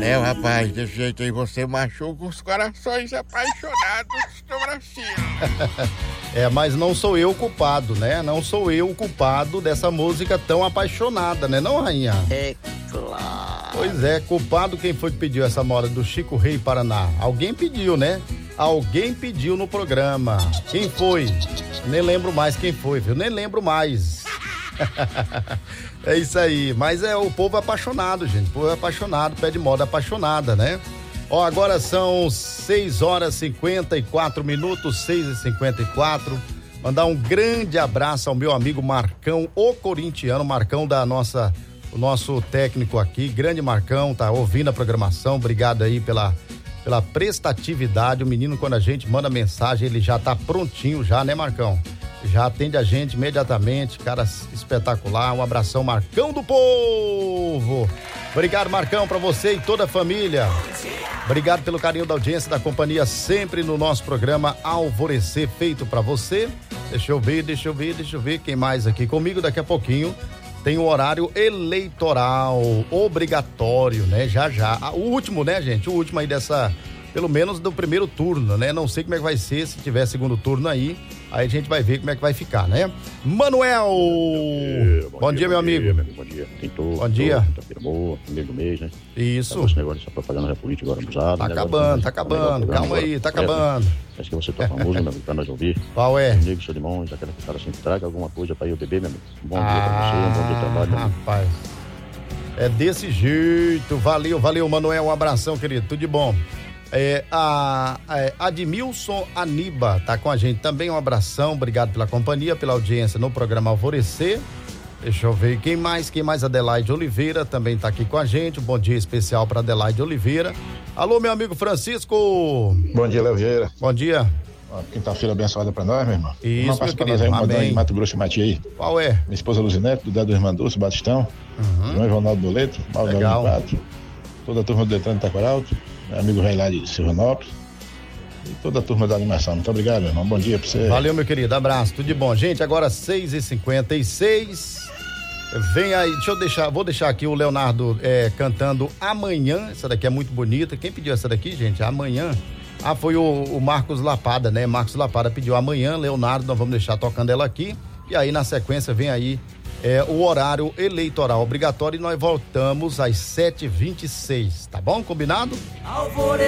Rapaz, desse jeito aí você machuca os corações apaixonados do Brasil. Mas não sou eu o culpado, né? Não sou eu o culpado dessa música tão apaixonada, né, não, rainha? É claro. Pois é, culpado quem foi que pediu essa moda do Chico Rei Paraná? Alguém pediu, né? Alguém pediu no programa. Quem foi? Nem lembro mais quem foi, viu? Nem lembro mais. É isso aí, mas é o povo apaixonado, gente. O povo é apaixonado, pede moda apaixonada, né? Ó, agora são 6h54, 6h54. Mandar um grande abraço ao meu amigo Marcão, o corintiano, Marcão o nosso técnico aqui, grande Marcão, tá ouvindo a programação. Obrigado aí pela prestatividade. O menino, quando a gente manda mensagem, ele já tá prontinho já, né, Marcão? Já atende a gente imediatamente, cara espetacular. Um abração, Marcão do Povo. Obrigado, Marcão, pra você e toda a família. Obrigado pelo carinho da audiência, da companhia, sempre no nosso programa Alvorecer, feito pra você. Deixa eu ver quem mais aqui comigo. Daqui a pouquinho tem o horário eleitoral obrigatório, né? Já. O último, né, gente? O último aí pelo menos do primeiro turno, né? Não sei como é que vai ser, se tiver segundo turno aí a gente vai ver como é que vai ficar, né? Manuel! Bom dia, meu amigo. Bom dia. Tentou. Bom dia. Quinta-feira boa, primeiro do mês, né? Isso. Esse negócio dessa propaganda política agora usada. Tá acabando. Calma aí, tá acabando. Acho que você toca uma música, meu amigo, pra nós ouvir. Qual é? Amigo, sou de Monte, aquela que o cara sempre traga alguma coisa pra eu beber, meu amigo. Bom dia pra você, um bom dia de trabalho, meu amigo. Rapaz. É desse jeito. Valeu, Manuel. Um abração, querido. Tudo de bom. Admilson Aniba tá com a gente também, um abração, obrigado pela companhia, pela audiência no programa Alvorecer. Deixa eu ver quem mais, Adelaide Oliveira também tá aqui com a gente, um bom dia especial para Adelaide Oliveira. Alô, meu amigo Francisco. Bom dia, Léo Vieira. Bom dia. Quinta-feira abençoada pra nós, meu irmão. Isso, meu querido, amém. Em Mato Grosso e Mati aí. Qual é? Minha esposa Luzinete, do Dedo Irmã Dulce, Batistão, João Ronaldo Boleto, legal. Pato, toda a turma do Detran de Itaquaralto, meu amigo Rei lá de Silvanópolis e toda a turma da animação. Muito obrigado, meu irmão. Bom dia pra você. Valeu, meu querido. Abraço. Tudo de bom. Gente, agora 6h56. Vem aí, vou deixar aqui o Leonardo cantando Amanhã. Essa daqui é muito bonita. Quem pediu essa daqui, gente? Amanhã. Foi o Marcos Lapada, né? Marcos Lapada pediu Amanhã. Leonardo, nós vamos deixar tocando ela aqui. E aí, na sequência, vem aí o horário eleitoral obrigatório e nós voltamos às 7h26, tá bom? Combinado?